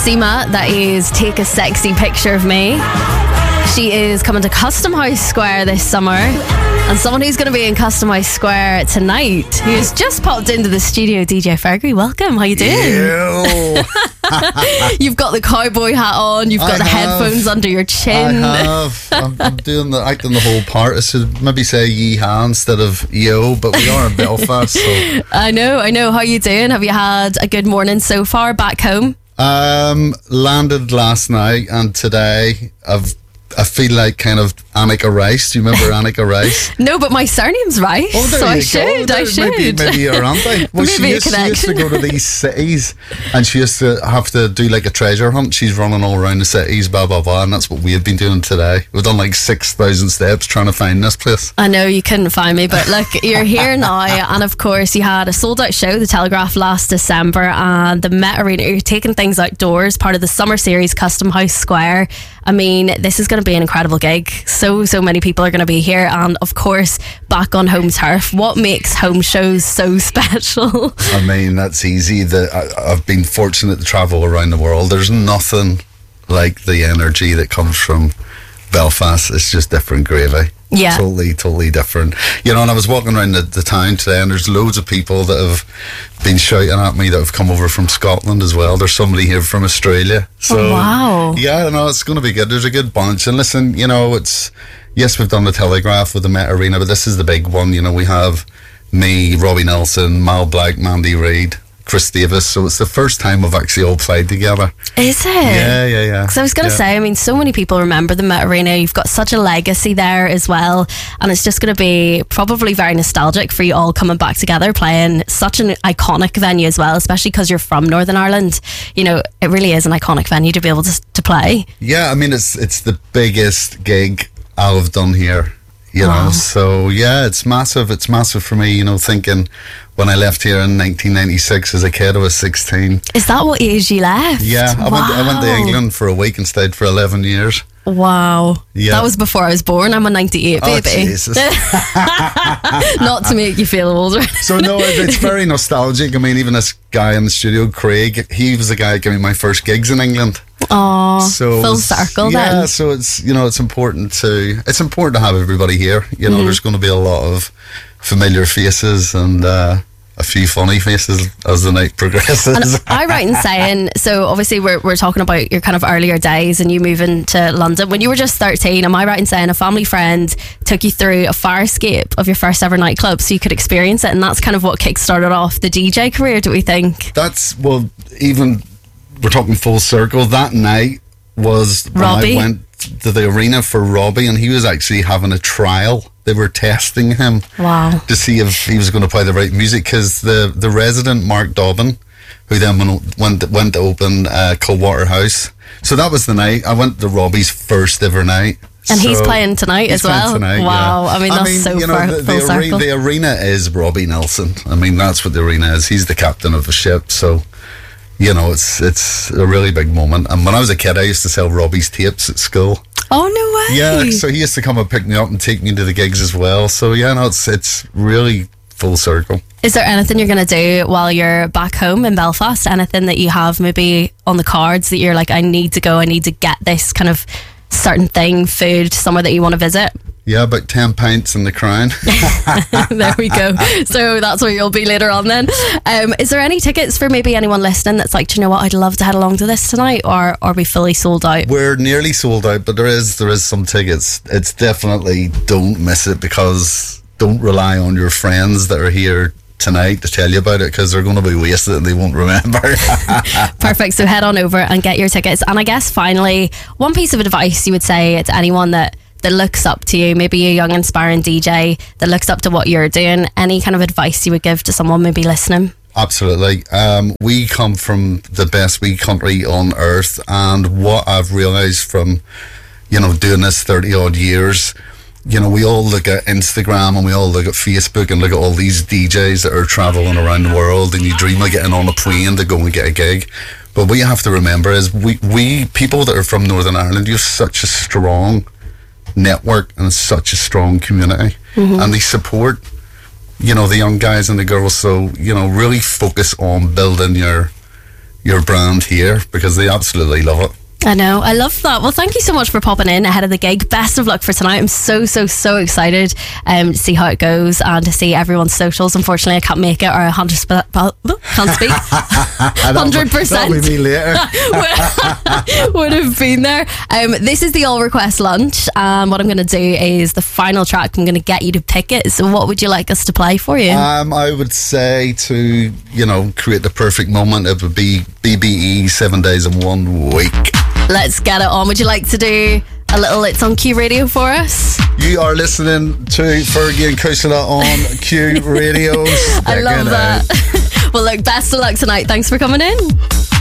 Seema, that is Take a Sexy Picture of Me. She is coming to Custom House Square this summer, and someone who's going to be in Custom House Square tonight, who has just popped into the studio, DJ Fergie. Welcome, how you doing? Ew. You've got the cowboy hat on, you've got the headphones under your chin. I have. I'm doing acting the whole part. I should maybe say yee-haw instead of yo, but we are in Belfast, so. I know. How you doing? Have you had a good morning so far back home? Landed last night, and today I feel like kind of Annika Rice. Do you remember Annika Rice? No, but my surname's Rice, Oh, there so you go. I should. Maybe your auntie. Well, Maybe she used to go to these cities, and she used to have to do like a treasure hunt. She's running all around the cities, blah, blah, blah, and that's what we had been doing today. We've done like 6,000 steps trying to find this place. I know you couldn't find me, but look, you're here now, and of course you had a sold-out show, The Telegraph, last December, and the Met Arena. You're taking things outdoors, part of the summer series, Custom House Square. I mean, this is going to be an incredible gig. So many people are going to be here, and of course, back on home turf. What makes home shows so special? I mean, that's easy. I've been fortunate to travel around the world. There's nothing like the energy that comes from Belfast. It's just different gravy. Yeah. Totally different. You know, and I was walking around the town today, and there's loads of people that have been shouting at me that have come over from Scotland as well. There's somebody here from Australia. So, oh, wow. Yeah, no, it's going to be good. There's a good bunch. And listen, you know, yes, we've done the Telegraph with the Met Arena, but this is the big one. You know, we have me, Robbie Nelson, Mal Black, Mandy Reid, Chris Davis, so it's the first time we've actually all played together. Is it? Yeah. Because I was going to say, I mean, so many people remember the Met Arena. You've got such a legacy there as well, and it's just going to be probably very nostalgic for you all coming back together, playing such an iconic venue as well, especially because you're from Northern Ireland. You know, it really is an iconic venue to be able to play. Yeah, I mean, it's the biggest gig I'll have done here. You Wow. know, so yeah, it's massive. It's massive for me, you know, thinking when I left here in 1996 as a kid, I was 16. Is that what age you left? Yeah, I went to Wow. England for a week and stayed for 11 years. Wow. Yeah. That was before I was born. I'm a 98 Oh, baby. Jesus. Not to make you feel older. So no, it's very nostalgic. I mean, even this guy in the studio, Craig, he was the guy that gave me my first gigs in England. Oh, So full it's- circle yeah, then. so it's, you know, it's important to have everybody here. You know, Mm-hmm. there's going to be a lot of familiar faces and a few funny faces as the night progresses. And I right in saying, so obviously we're talking about your kind of earlier days and you moving to London. When you were just 13, am I right in saying a family friend took you through a fire escape of your first ever nightclub so you could experience it, and that's kind of what kick-started off the DJ career, do we think? Well, even we're talking full circle. That night was when Robbie? I went to the arena for Robbie, and he was actually having a trial. They were testing him Wow. to see if he was going to play the right music, because the resident Mark Dobbin, who then went to open Coldwater House. So that was the night. I went to Robbie's first ever night. And he's So playing tonight he's as well. playing tonight, Wow. yeah. I mean, that's so full circle. The arena is Robbie Nelson. I mean, that's what the arena is. He's the captain of the ship. So, you know, it's a really big moment. And when I was a kid, I used to sell Robbie's tapes at school. Oh, no way. Yeah, so he used to come and pick me up and take me to the gigs as well. So yeah, no, it's really full circle. Is there anything you're going to do while you're back home in Belfast? Anything that you have maybe on the cards that you're like, I need to go, I need to get this kind of certain thing, food, somewhere that you want to visit? Yeah, about 10 pints in the Crown. There we go. So that's where you'll be later on then. Is there any tickets for maybe anyone listening that's like, do you know what, I'd love to head along to this tonight, or are we fully sold out? We're nearly sold out, but there is some tickets. It's definitely, don't miss it, because don't rely on your friends that are here tonight to tell you about it, because they're going to be wasted and they won't remember. Perfect. So head on over and get your tickets. And I guess finally, one piece of advice you would say to anyone that looks up to you, maybe a young inspiring DJ that looks up to what you're doing, any kind of advice you would give to someone maybe listening? Absolutely. We come from the best wee country on earth, and what I've realised from, you know, doing this 30 odd years, you know, we all look at Instagram and we all look at Facebook and look at all these DJs that are travelling around the world, and you dream of getting on a plane to go and get a gig. But what you have to remember is we people that are from Northern Ireland, you have such a strong network and such a strong community, and they support, you know, the young guys and the girls. So, you know, really focus on building your your brand here, because they absolutely love it. I know, I love that. Well, thank you so much for popping in ahead of the gig. Best of luck for tonight. I'm so excited to see how it goes and to see everyone's socials. Unfortunately, I can't make it, or 100% can't speak 100% that'll be me later. would have been there. This is the All Request Lunch, and what I'm going to do is the final track. I'm going to get you to pick it. So what would you like us to play for you? I would say, to create the perfect moment, it would be BBE 7 Days in 1 Week. Let's get it on. Would you like to do a little It's on Q Radio for us? You are listening to Fergie and Kusala on Q Radio. I love that. Well, look, best of luck tonight. Thanks for coming in.